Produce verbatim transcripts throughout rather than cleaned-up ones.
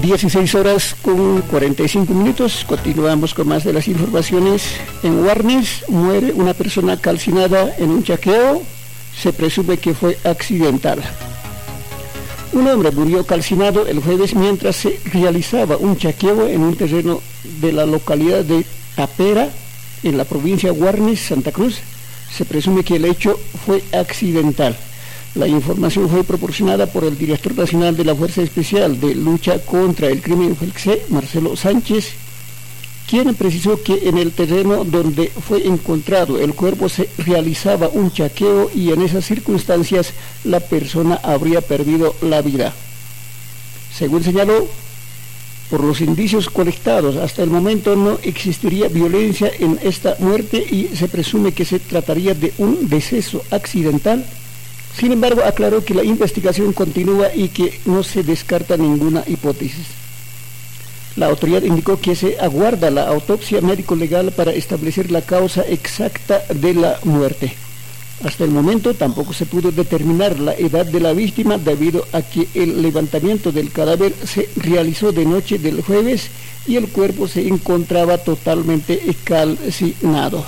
dieciséis horas con cuarenta y cinco minutos. Continuamos con más de las informaciones. En Warnes muere una persona calcinada en un chaqueo. Se presume que fue accidental. Un hombre murió calcinado el jueves mientras se realizaba un chaqueo en un terreno de la localidad de Tapera, en la provincia de Warnes, Santa Cruz. Se presume que el hecho fue accidental. La información fue proporcionada por el director nacional de la Fuerza Especial de Lucha contra el Crimen F E L C E, Marcelo Sánchez, quien precisó que en el terreno donde fue encontrado el cuerpo se realizaba un chaqueo y en esas circunstancias la persona habría perdido la vida. Según señaló, por los indicios colectados hasta el momento no existiría violencia en esta muerte y se presume que se trataría de un deceso accidental. Sin embargo, aclaró que la investigación continúa y que no se descarta ninguna hipótesis. La autoridad indicó que se aguarda la autopsia médico-legal para establecer la causa exacta de la muerte. Hasta el momento tampoco se pudo determinar la edad de la víctima debido a que el levantamiento del cadáver se realizó de noche del jueves y el cuerpo se encontraba totalmente calcinado.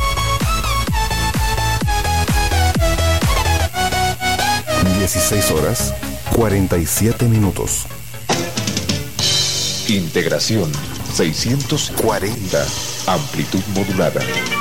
dieciséis horas cuarenta y siete minutos. Integración seiscientos cuarenta, amplitud modulada.